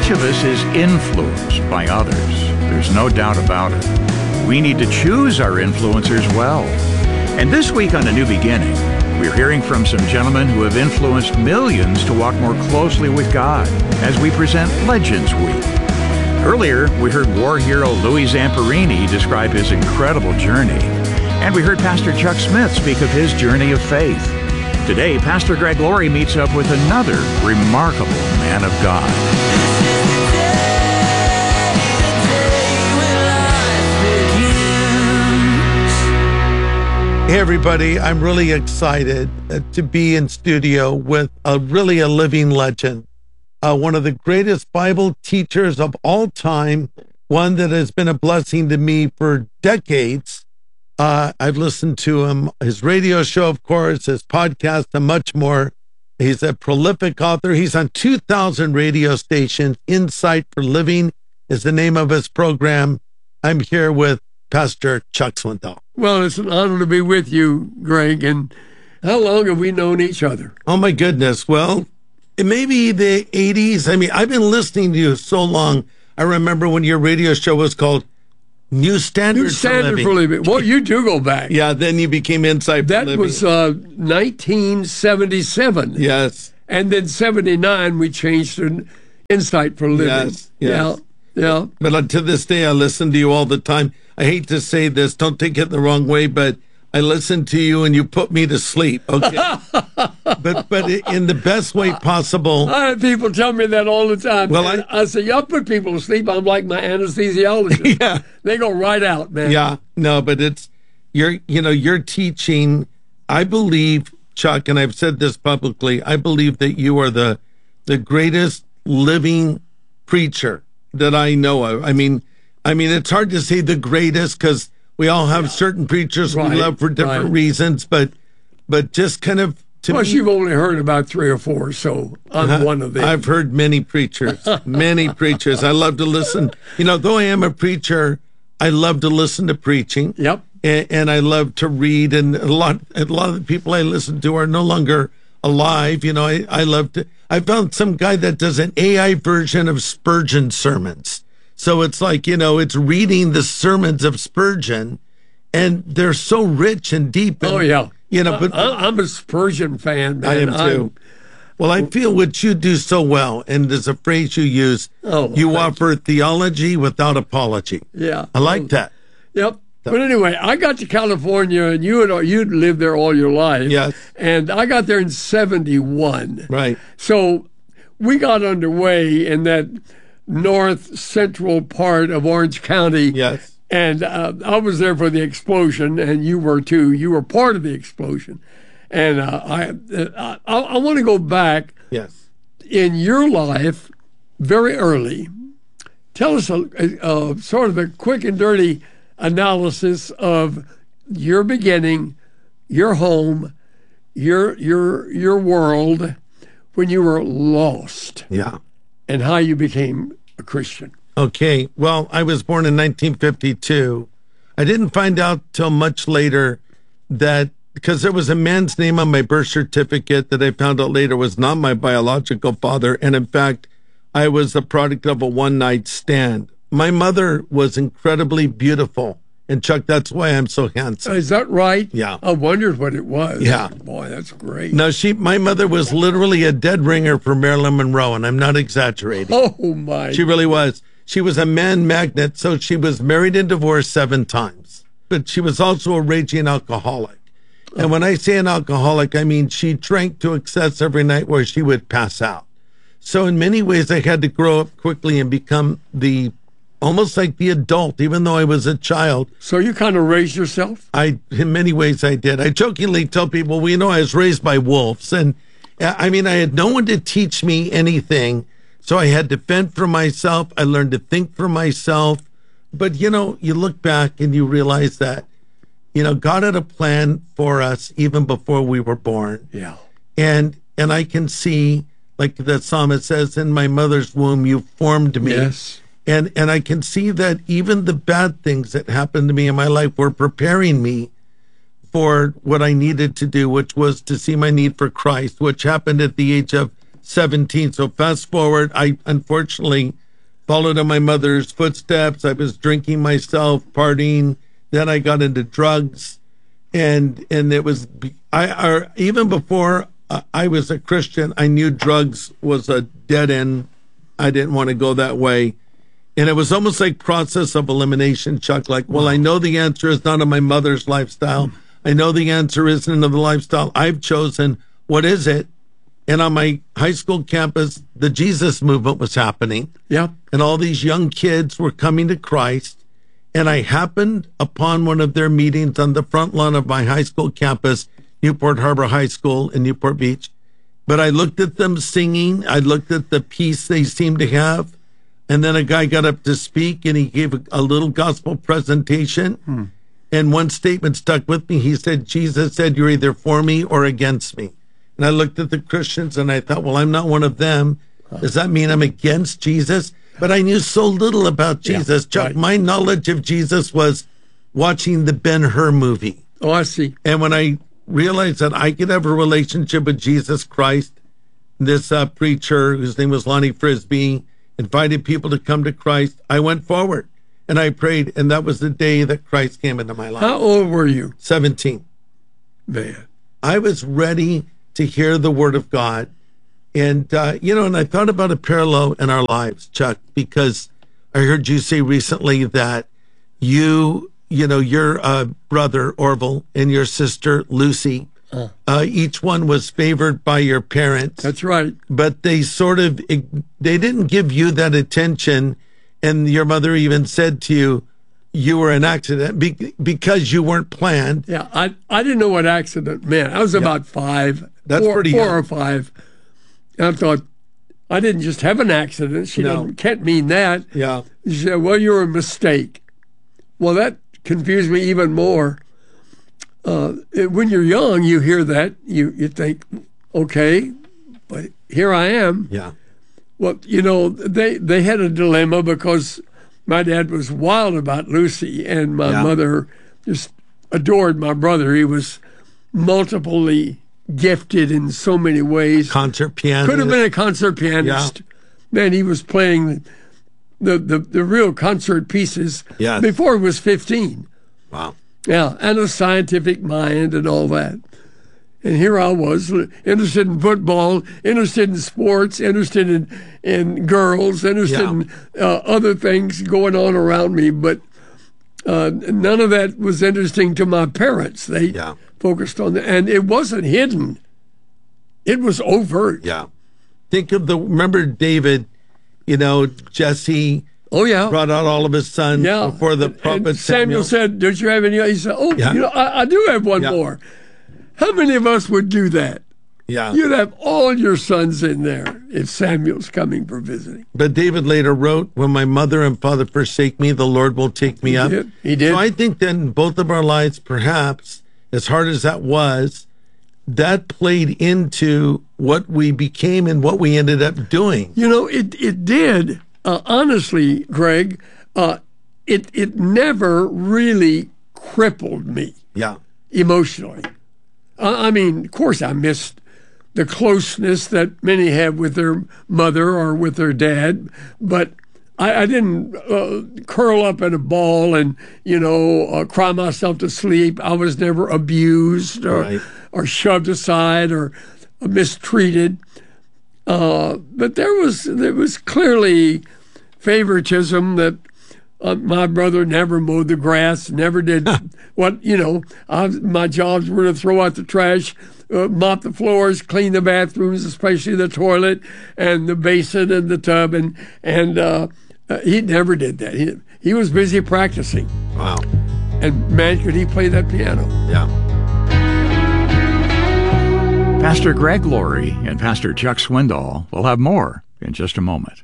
Each of us is influenced by others. There's no doubt about it. We need to choose our influencers well. And this week on A New Beginning, we're hearing from some gentlemen who have influenced millions to walk more closely with God as we present Legends Week. Earlier, we heard war hero Louis Zamperini describe his incredible journey. And we heard Pastor Chuck Smith speak of his journey of faith. Today, Pastor Greg Laurie meets up with another remarkable man of God. Hey everybody, I'm really excited to be in studio with a living legend, one of the greatest Bible teachers of all time, one that has been a blessing to me for decades. I've listened to him, his radio show, of course, his podcast, and much more. He's a prolific author. He's on 2,000 radio stations. Insight for Living is the name of his program. I'm here with Pastor Chuck Swindoll. Well, it's an honor to be with you, Greg. And how long have we known each other? Oh, my goodness. Well, it may be the 80s. I mean, I've been listening to you so long. I remember when your radio show was called New Standard for Living. Well, you do go back. Yeah, then you became Insight for Living. That was 1977. Yes. And then 79, we changed to Insight for Living. Yes. Yeah. But to this day, I listen to you all the time. I hate to say this, don't take it the wrong way, but I listen to you and you put me to sleep, okay? but in the best way possible. I have people tell me that all the time. Well, I say, y'all put people to sleep. I'm like my anesthesiologist. Yeah. They go right out, man. Yeah, no, but it's, you're teaching, I believe, Chuck, and I've said this publicly, I believe that you are the greatest living preacher that I know of. I mean, it's hard to say the greatest because we all have certain preachers we love for different reasons, but just kind of to me, you've only heard about 3 or 4, so I'm one of them. I've heard many preachers. I love to listen. Though I am a preacher, I love to listen to preaching. Yep. And I love to read, and a lot of the people I listen to are no longer alive. I love to. I found some guy that does an AI version of Spurgeon sermons. So it's like, it's reading the sermons of Spurgeon, and they're so rich and deep. And, but I'm a Spurgeon fan, man. I am too. Well, I feel what you do so well, and there's a phrase you use, you offer theology without apology. Yeah. I like that. Yep. But anyway, I got to California, and you'd lived there all your life. Yes. And I got there in 71. Right. So we got underway in that north central part of Orange County. Yes. And I was there for the explosion, and you were too. You were part of the explosion. And I want to go back. Yes. In your life, very early. Tell us a sort of a quick and dirty analysis of your beginning, your home, your world when you were lost. Yeah. And how you became a Christian. Okay. Well, I was born in 1952. I didn't find out till much later that because there was a man's name on my birth certificate that I found out later was not my biological father. And in fact, I was the product of a one-night stand. My mother was incredibly beautiful. And Chuck, that's why I'm so handsome. Is that right? Yeah. I wondered what it was. Yeah. Boy, that's great. No, my mother was literally a dead ringer for Marilyn Monroe, and I'm not exaggerating. Oh, my. She really was. She was a man magnet, so she was married and divorced 7 times. But she was also a raging alcoholic. And when I say an alcoholic, I mean she drank to excess every night where she would pass out. So in many ways, I had to grow up quickly and become almost like the adult, even though I was a child. So you kind of raised yourself? In many ways I did. I jokingly tell people, I was raised by wolves. And I had no one to teach me anything. So I had to fend for myself. I learned to think for myself. But, you look back and you realize that, God had a plan for us even before we were born. Yeah. And I can see, like the psalmist says, in my mother's womb, you formed me. Yes. And I can see that even the bad things that happened to me in my life were preparing me for what I needed to do, which was to see my need for Christ, which happened at the age of 17. So fast forward, I unfortunately followed in my mother's footsteps. I was drinking myself, partying. Then I got into drugs, and it was even before I was a Christian, I knew drugs was a dead end. I didn't want to go that way. And it was almost like process of elimination, Chuck. Like, well, I know the answer is not in my mother's lifestyle. I know the answer isn't in the lifestyle I've chosen. What is it? And on my high school campus, the Jesus movement was happening. Yeah. And all these young kids were coming to Christ. And I happened upon one of their meetings on the front lawn of my high school campus, Newport Harbor High School in Newport Beach. But I looked at them singing. I looked at the peace they seemed to have. And then a guy got up to speak, and he gave a little gospel presentation. And one statement stuck with me. He said, Jesus said, you're either for me or against me. And I looked at the Christians, and I thought, well, I'm not one of them. Does that mean I'm against Jesus? But I knew so little about Jesus. Yeah, Chuck, right. My knowledge of Jesus was watching the Ben-Hur movie. Oh, I see. And when I realized that I could have a relationship with Jesus Christ, this preacher, whose name was Lonnie Frisbee, invited people to come to Christ, I went forward and I prayed, and that was the day that Christ came into my life. How old were you? 17. Man. I was ready to hear the word of God. And, and I thought about a parallel in our lives, Chuck, because I heard you say recently that your brother, Orville, and your sister, Lucy, each one was favored by your parents. That's right. But they they didn't give you that attention. And your mother even said to you, you were an accident because you weren't planned. Yeah, I didn't know what accident meant. I was about 5. That's pretty young. 4 or 5. And I thought, I didn't just have an accident. Can't mean that. Yeah. She said, well, you're a mistake. Well, that confused me even more. When you're young, you hear that. You think, okay, but here I am. Yeah. Well, they had a dilemma because my dad was wild about Lucy, and my mother just adored my brother. He was multiply gifted in so many ways. Concert pianist. Could have been a concert pianist. Yeah. Man, he was playing the real concert pieces before he was 15. Wow. Yeah, and a scientific mind and all that. And here I was, interested in football, interested in sports, interested in girls, interested in other things going on around me. But none of that was interesting to my parents. They focused on that. And it wasn't hidden. It was overt. Yeah. Think of remember David, Jesse brought out all of his sons before the prophet Samuel said, don't you have any? He said, I do have one more. How many of us would do that? Yeah. You'd have all your sons in there if Samuel's coming for visiting. But David later wrote, when my mother and father forsake me, the Lord will take me up. He did. So I think that in both of our lives, perhaps, as hard as that was, that played into what we became and what we ended up doing. It did. Honestly, Greg, it never really crippled me emotionally. I mean, of course, I missed the closeness that many have with their mother or with their dad, but I didn't curl up in a ball and, cry myself to sleep. I was never abused or shoved aside or mistreated. But there was clearly favoritism that my brother never mowed the grass, never did my jobs were to throw out the trash, mop the floors, clean the bathrooms, especially the toilet and the basin and the tub, and he never did that. He was busy practicing. Wow. And man, could he play that piano. Yeah. Pastor Greg Laurie and Pastor Chuck Swindoll will have more in just a moment.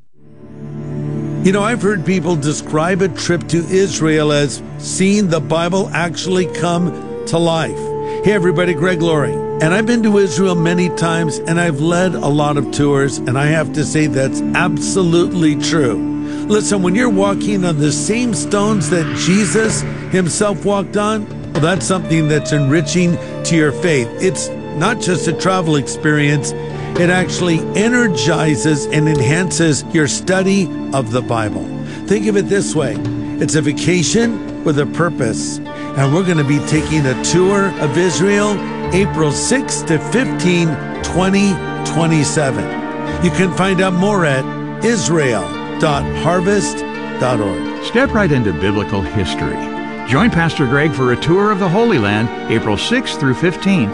I've heard people describe a trip to Israel as seeing the Bible actually come to life. Hey everybody, Greg Laurie. And I've been to Israel many times, and I've led a lot of tours, and I have to say that's absolutely true. Listen, when you're walking on the same stones that Jesus himself walked on, well, that's something that's enriching to your faith. It's not just a travel experience, It actually energizes and enhances your study of the Bible. Think of it this way. It's a vacation with a purpose. And we're going to be taking a tour of Israel April 6 to 15, 2027. You can find out more at israel.harvest.org. Step right into biblical history. Join Pastor Greg for a tour of the Holy Land April 6th through 15th,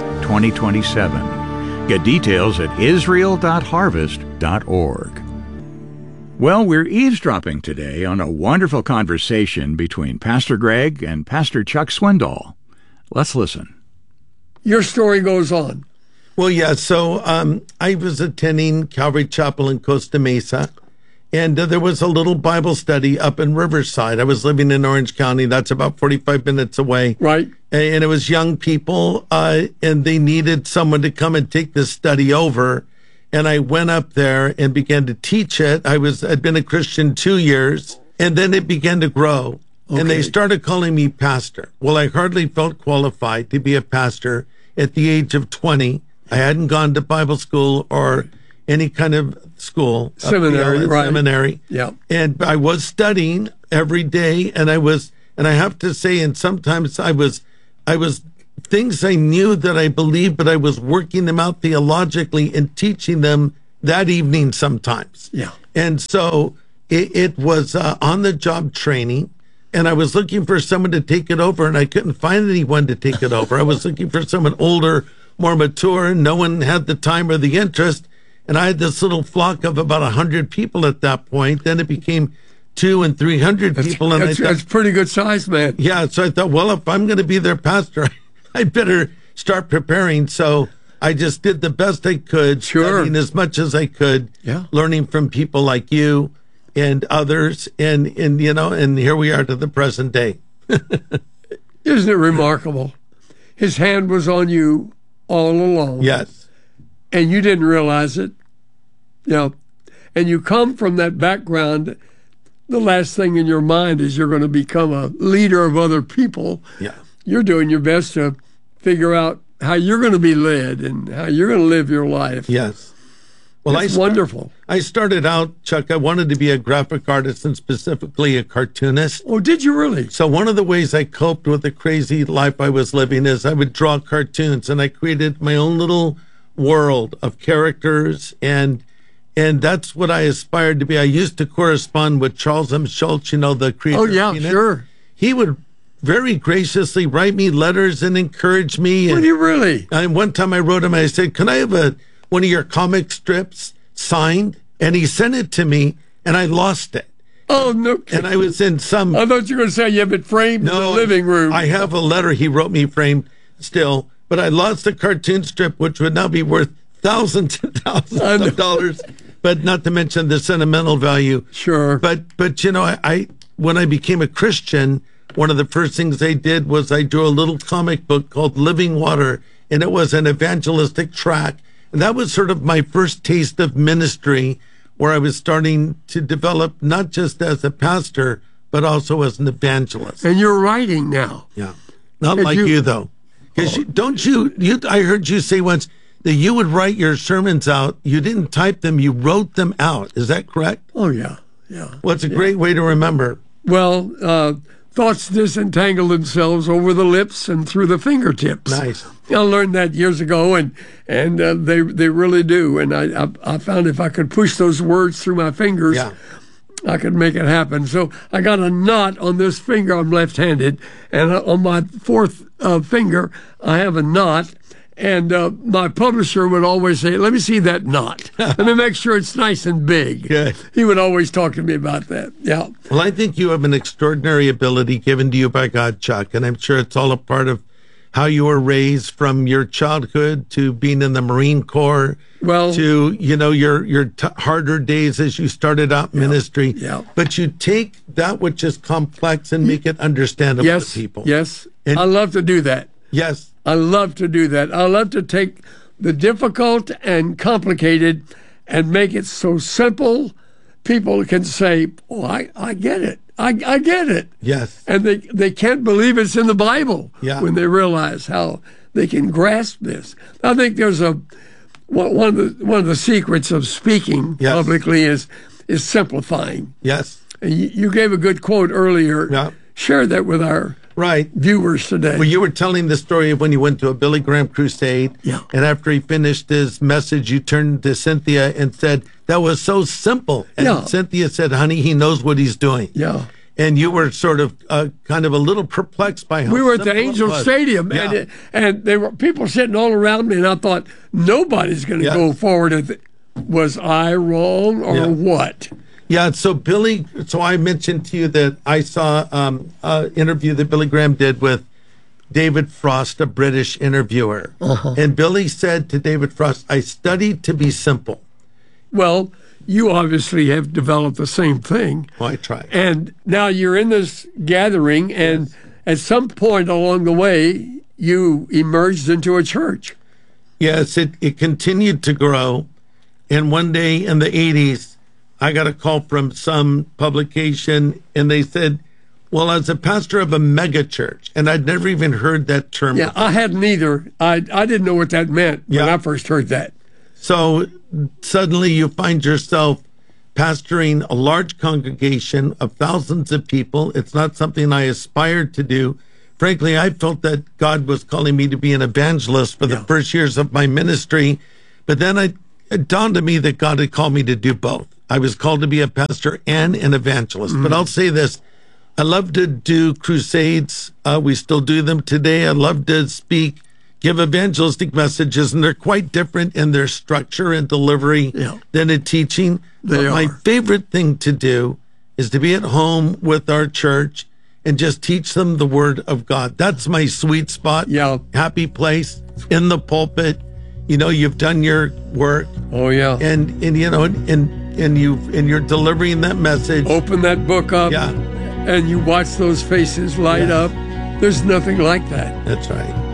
2027. Get details at israel.harvest.org. Well, we're eavesdropping today on a wonderful conversation between Pastor Greg and Pastor Chuck Swindoll. Let's listen. Your story goes on. Well, yeah, so I was attending Calvary Chapel in Costa Mesa, and there was a little Bible study up in Riverside. I was living in Orange County. That's about 45 minutes away. Right. And it was young people, and they needed someone to come and take this study over. And I went up there and began to teach it. I'd been a Christian 2 years, and then it began to grow. Okay. And they started calling me pastor. Well, I hardly felt qualified to be a pastor at the age of 20. I hadn't gone to Bible school or any kind of school. Seminary, right. Seminary. Yeah. And I was studying every day, and I have to say, and sometimes I was things I knew that I believed, but I was working them out theologically and teaching them that evening sometimes. Yeah. And so it was on-the-job training, and I was looking for someone to take it over, and I couldn't find anyone to take it over. I was looking for someone older, more mature, and no one had the time or the interest. And I had this little flock of about 100 people at that point. Then it became 200 and 300 people. And that's pretty good size, man. Yeah, so I thought, well, if I'm going to be their pastor, I better start preparing. So I just did the best I could, studying as much as I could, learning from people like you and others, and here we are to the present day. Isn't it remarkable? His hand was on you all along. Yes. And you didn't realize it. And you come from that background. The last thing in your mind is you're going to become a leader of other people. Yeah. You're doing your best to figure out how you're going to be led and how you're going to live your life. Yes. Well, it's wonderful. I started out, Chuck, I wanted to be a graphic artist and specifically a cartoonist. Oh, did you really? So one of the ways I coped with the crazy life I was living is I would draw cartoons, and I created my own little world of characters, and that's what I aspired to be. I used to correspond with Charles M. Schultz, the creator. Oh, yeah, sure. He would very graciously write me letters and encourage me. Would you really? And one time I wrote him, I said, can I have one of your comic strips signed? And he sent it to me, and I lost it. Oh, no. And I was in some... I thought you were going to say you have it framed in the living room. I have a letter he wrote me framed still, but I lost the cartoon strip, which would now be worth thousands and thousands of dollars, but not to mention the sentimental value. Sure. But I when I became a Christian, one of the first things I did was I drew a little comic book called Living Water, and it was an evangelistic track. And that was sort of my first taste of ministry, where I was starting to develop not just as a pastor, but also as an evangelist. And you're writing now. Yeah. Not like you, though. Because I heard you say once that you would write your sermons out. You didn't type them, you wrote them out. Is that correct? Oh, yeah. Yeah. Well, it's a great way to remember. Well, thoughts disentangle themselves over the lips and through the fingertips. Nice. I learned that years ago, and they really do. And I found if I could push those words through my fingers, I could make it happen. So I got a knot on this finger. I'm left-handed, and on my fourth finger, I have a knot. And my publisher would always say, let me see that knot. Let me make sure it's nice and big. Good. He would always talk to me about that. Yeah. Well, I think you have an extraordinary ability given to you by God, Chuck, and I'm sure it's all a part of how you were raised from your childhood to being in the Marine Corps, to, your harder days as you started out ministry. Yeah. But you take that which is complex and make it understandable to people. Yes. And I love to do that. Yes. I love to do that. I love to take the difficult and complicated and make it so simple people can say, oh, I get it. I get it. Yes. And they can't believe it's in the Bible Yeah. when they realize how they can grasp this. I think there's a one of the secrets of speaking Yes. publicly is simplifying. Yes. And you gave a good quote earlier. Yeah. Share that with our Right. viewers today. Well, you were telling the story of when you went to a Billy Graham crusade. Yeah. And after he finished his message, you turned to Cynthia and said, that was so simple. And Yeah. Cynthia said, honey, he knows what he's doing. Yeah. And you were sort of kind of a little perplexed by how We were at the simple it Angel was. Stadium, Yeah. and there were people sitting all around me, and I thought, nobody's going to Yeah. go forward. Was I wrong or Yeah. what? Yeah, so I mentioned to you that I saw an interview that Billy Graham did with David Frost, a British interviewer. And Billy said to David Frost, I studied to be simple. Well, you obviously have developed the same thing. Well, I tried. And now you're in this gathering, and at some point along the way, you emerged into a church. Yes, it continued to grow. And one day in the 80s, I got a call from some publication, and they said, well, as a pastor of a mega church, and I'd never even heard that term Yeah, before. I hadn't either. I didn't know what that meant when Yeah. I first heard that. So suddenly you find yourself pastoring a large congregation of thousands of people. It's not something I aspired to do. Frankly, I felt that God was calling me to be an evangelist for the first years of my ministry. But then it dawned on me that God had called me to do both. I was called to be a pastor and an evangelist. But I'll say this. I love to do crusades. We still do them today. I love to speak, give evangelistic messages, and they're quite different in their structure and delivery than in teaching. They My are. favorite thing to do is to be at home with our church and just teach them the word of God. That's my sweet spot. Yeah. Happy place in the pulpit. You know, you've done your work, Oh, yeah. and you know, and you're delivering that message. Open that book up, Yeah. and you watch those faces light Yeah. up. There's nothing like that. That's right.